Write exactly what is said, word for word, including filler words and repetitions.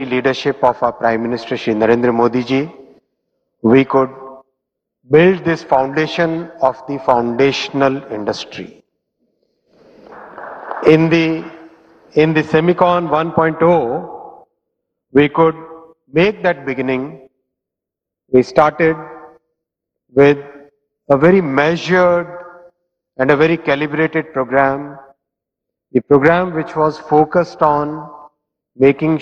leadership of our Prime Minister Shri Narendra Modi ji, we could build this foundation of the foundational industry. In the, in the Semicon one point oh, we could make that beginning. We started with a very measured and a very calibrated program, the program which was focused on making